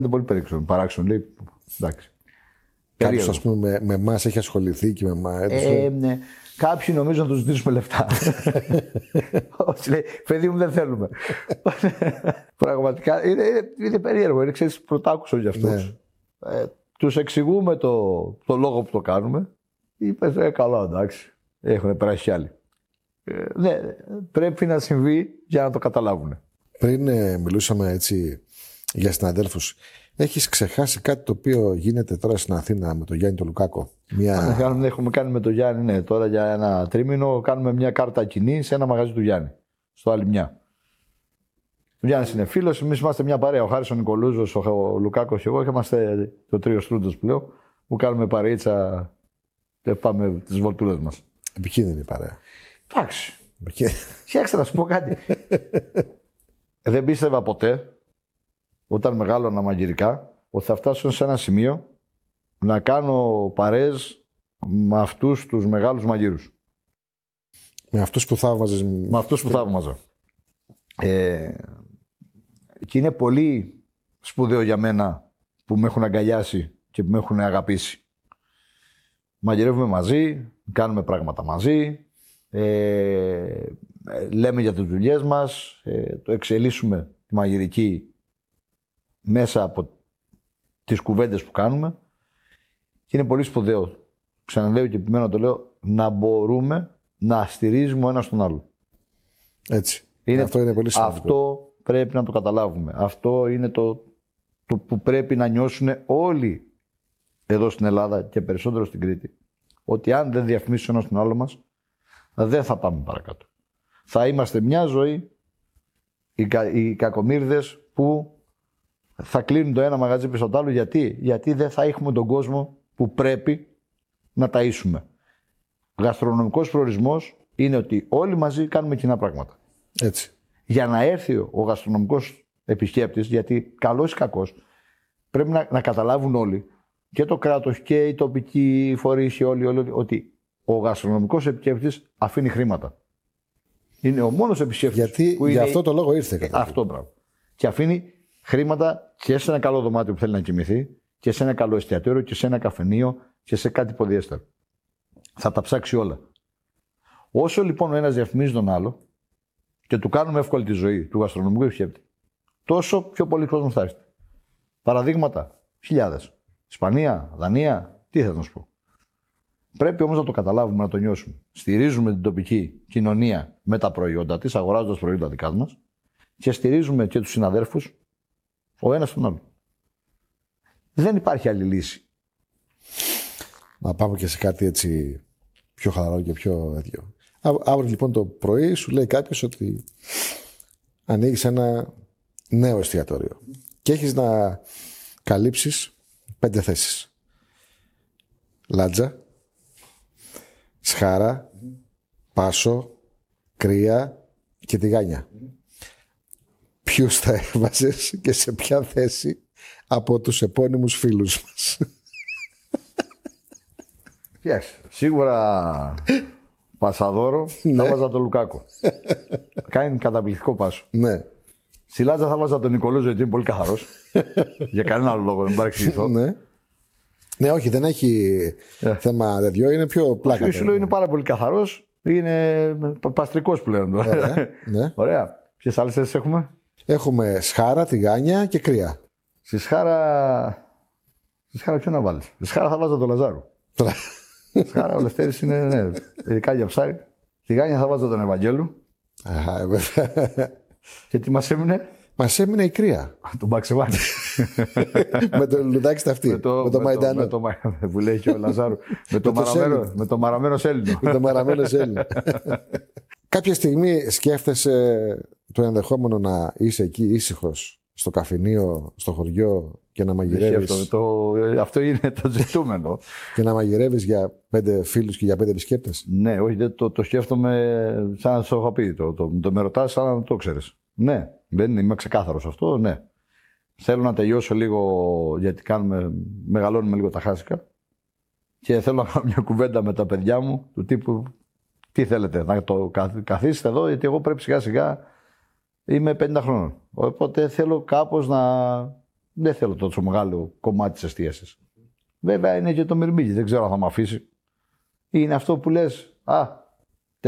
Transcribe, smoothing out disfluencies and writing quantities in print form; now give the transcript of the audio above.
Δεν πολύ παράξενο, λέει. Εντάξει. Κάποιος, ας πούμε, με εμάς έχει ασχοληθεί και με εμάς. Ναι. Κάποιοι νομίζουν να τους ζητήσουμε λεφτά. Όσοι λέει, παιδί μου, δεν θέλουμε. Πραγματικά είναι περίεργο. Είναι, ξέρεις, πρωτάκουσο για αυτούς. Ναι. Τους εξηγούμε το λόγο που το κάνουμε. Είπε, καλά, εντάξει. Έχουν περάσει κι άλλοι. Ναι, πρέπει να συμβεί για να το καταλάβουν. Πριν μιλούσαμε έτσι για συναδέλφους, έχεις ξεχάσει κάτι το οποίο γίνεται τώρα στην Αθήνα με τον Γιάννη τον Λουκάκο? Έχουμε κάνει με τον Γιάννη, ναι, τώρα για ένα τρίμηνο κάνουμε μια κάρτα κοινή σε ένα μαγαζί του Γιάννη, στο Αλιμιά. Ο Γιάννης είναι φίλος, εμείς είμαστε μια παρέα. Ο Χάρης ο Νικολούζος, ο Λουκάκος και εγώ, και είμαστε το τρίο Στρούντος που λέω, που κάνουμε παρείτσα και πάμε τις βολτούλες μας. Επικίνδυνη παρέα. Εντάξει. Φτιάξτε να σου πω κάτι. Δεν πίστευα ποτέ, όταν μεγάλωνα μαγειρικά, ότι θα φτάσω σε ένα σημείο να κάνω παρέες με αυτούς τους μεγάλους μαγείρους. Με αυτούς που θαύμαζες. Με αυτούς που θαύμαζα. Και είναι πολύ σπουδαίο για μένα που με έχουν αγκαλιάσει και που με έχουν αγαπήσει. Μαγειρεύουμε μαζί, κάνουμε πράγματα μαζί, λέμε για τις δουλειές μας, το εξελίσσουμε τη μαγειρική μέσα από τις κουβέντες που κάνουμε. Και είναι πολύ σπουδαίο, ξαναλέω και επιμένω το λέω, να μπορούμε να στηρίζουμε ο ένας τον άλλο. Έτσι. Αυτό είναι πολύ σημαντικό. Αυτό πρέπει να το καταλάβουμε. Αυτό είναι το που πρέπει να νιώσουν όλοι εδώ στην Ελλάδα και περισσότερο στην Κρήτη. Ότι αν δεν διαφημίσουμε ο ένας τον άλλο μας, δεν θα πάμε παρακάτω. Θα είμαστε μια ζωή οι κακομοίρδες που θα κλείνουν το ένα μαγαζί πίσω το άλλο. Γιατί δεν θα έχουμε τον κόσμο που πρέπει να ταΐσουμε. Γαστρονομικός προορισμός είναι ότι όλοι μαζί κάνουμε κοινά πράγματα. Έτσι. Για να έρθει ο γαστρονομικός επισκέπτης, γιατί καλός ή κακός, πρέπει να καταλάβουν όλοι, και το κράτος και οι τοπικοί φορείς και όλοι, ότι ο γαστρονομικός επισκέπτης αφήνει χρήματα. Είναι ο μόνος επισκέπτης. Γιατί που είναι για αυτό το λόγο ήρθε. Αυτό πράγμα. Και αφήνει χρήματα και σε ένα καλό δωμάτιο που θέλει να κοιμηθεί, και σε ένα καλό εστιατόριο, και σε ένα καφενείο, και σε κάτι ποδιέστερο. Θα τα ψάξει όλα. Όσο λοιπόν ο ένας διαφημίζει τον άλλο και του κάνουμε εύκολη τη ζωή του γαστρονομικού επισκέπτη, τόσο πιο πολύ κόσμος θα έρθει. Παραδείγματα, χιλιάδες. Ισπανία, Δανία, τι θες να σου πω. Πρέπει όμως να το καταλάβουμε, να το νιώσουμε. Στηρίζουμε την τοπική κοινωνία με τα προϊόντα της, αγοράζοντας προϊόντα δικά μας, και στηρίζουμε και τους συναδέρφους ο ένας τον άλλο. Δεν υπάρχει άλλη λύση. Να πάμε και σε κάτι έτσι πιο χαλαρό και πιο τέτοιο. Αύριο λοιπόν το πρωί σου λέει κάποιος ότι ανοίγεις ένα νέο εστιατόριο και έχεις να καλύψεις 5 θέσεις. Λάτζα, Σχάρα, Πάσο, Κρία και Τηγάνια. Ποιους θα έβαζες και σε ποια θέση από τους επώνυμους φίλους μας? Yes. Σίγουρα Πασαδόρο θα βάζα τον Λουκάκο. Κάνει καταπληκτικό πάσο. Ναι. Στη Λάτζα θα βάζα τον Νικολούζο, γιατί είναι πολύ καθαρός. Για κανένα άλλο λόγο, δεν παρεξηγηθώ. Ναι. Ναι, όχι, δεν έχει θέμα τέτοιο, είναι πιο πλάκα. Ο Σιλό είναι πάρα πολύ καθαρός. Είναι παστρικός πλέον. Ωραία. Ναι. Ωραία. Ποιες άλλες θέσεις έχουμε? Έχουμε Σχάρα, Τηγάνια και Κρία. Στη Σχάρα ποιο να βάλεις? Στη Σχάρα θα βάζα τον Λαζάρου. Σχάρα, ο Λευτέρης είναι, ναι, ειδικά για ψάρι. Τηγάνια θα βάζα τον Ευαγγέλου. Και τι μας έμεινε? Μας έμεινε η Κρία. Τον Μπαξεβάνη. Με το λουδάκι στα αυτή. Με το Μαϊντάνο. Που λέει και ο Λαζάρου. Με το μαραμένο Σέλινο. Με το μαραμένο Σέλινο. Κάποια στιγμή σκέφτεσαι το ενδεχόμενο να είσαι εκεί ήσυχος, στο καφενείο, στο χωριό και να μαγειρεύεις? Αυτό είναι το ζητούμενο. Και να μαγειρεύεις για 5 φίλους και για 5 επισκέπτες. Ναι, όχι, το σκέφτομαι σαν να το έχω πει. Το με ρωτάς σαν να το ξέρεις. Ναι, δεν είμαι ξεκάθαρος αυτό, ναι. Θέλω να τελειώσω λίγο, γιατί μεγαλώνουμε λίγο τα χάσικα. Και θέλω να κάνω μια κουβέντα με τα παιδιά μου, του τύπου, τι θέλετε, να το καθίσετε εδώ, γιατί εγώ πρέπει σιγά σιγά, είμαι 50 χρόνων. Οπότε θέλω κάπως Δεν θέλω τόσο μεγάλο κομμάτι της εστίασης. Βέβαια είναι και το μυρμήγκι, δεν ξέρω αν θα με αφήσει. Είναι αυτό που λες,